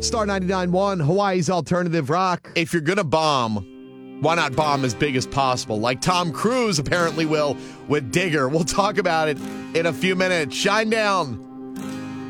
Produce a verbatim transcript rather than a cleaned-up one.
Star ninety-nine point one, Hawaii's alternative rock. If you're going to bomb, why not bomb as big as possible? Like Tom Cruise apparently will with Digger. We'll talk about it in a few minutes. Shine down.